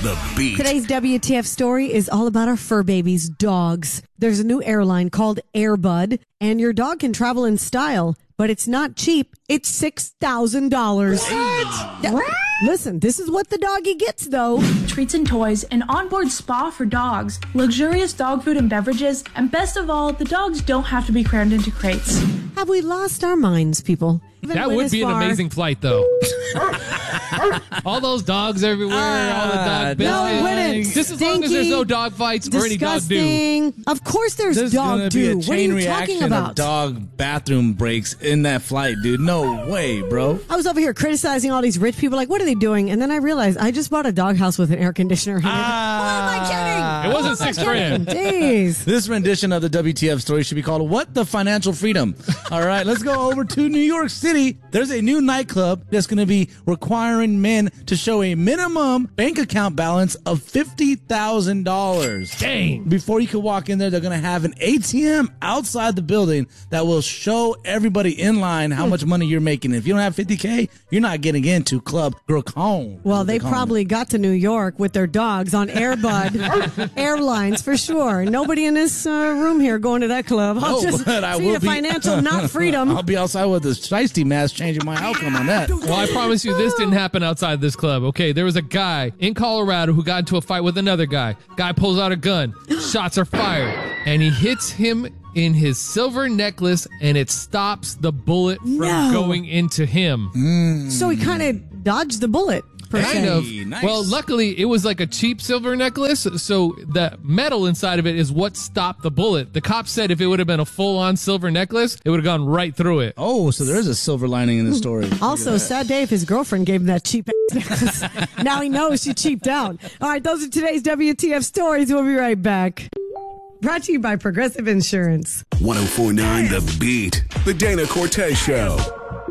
The Beat. Today's WTF story is all about our fur babies, dogs. There's a new airline called Airbud, and your dog can travel in style, but it's not cheap. It's $6,000. What? Listen, this is what the doggy gets, though. Treats and toys, an onboard spa for dogs, luxurious dog food and beverages, and best of all, the dogs don't have to be crammed into crates. Have we lost our minds, people? That would be an amazing flight, though. All those dogs everywhere, all the dog biscuits. No, it wouldn't. Just as long as there's no dog fights or any dog do. Disgusting. Of course there's dog do. What are you talking about? Of dog bathroom breaks in that flight, dude. No way, bro. I was over here criticizing all these rich people, like, what are they doing? And then I realized I just bought a doghouse with an air conditioner in it. What am I kidding? It wasn't $6,000. Jeez. This rendition of the WTF story should be called What the Financial Freedom. All right, let's go over to New York City. There's a new nightclub that's going to be requiring men to show a minimum bank account balance of $50,000. Dang. Before you can walk in there, they're going to have an ATM outside the building that will show everybody in line how much money you're making. If you don't have $50K, you're not getting into Club Grocon. Well, they probably got to New York with their dogs on Airbud Airlines for sure. Nobody in this room here going to that club. I'll just see the financial not freedom. I'll be outside with a shiesty mask changing my outcome on that. Well, I promise you this didn't happen outside this club. Okay, there was a guy in Colorado who got into a fight with another guy. Guy pulls out a gun. Shots are fired. And he hits him in his silver necklace, and it stops the bullet from going into him. So he kind of dodged the bullet. Kind of. Nice. Well, luckily, it was like a cheap silver necklace, so the metal inside of it is what stopped the bullet. The cops said if it would have been a full-on silver necklace, it would have gone right through it. Oh, so there is a silver lining in the story. Also, sad day if his girlfriend gave him that cheap ass necklace. Now he knows she cheaped out. All right, those are today's WTF stories. We'll be right back. Brought to you by Progressive Insurance. 104.9 The Beat. The Dana Cortez Show.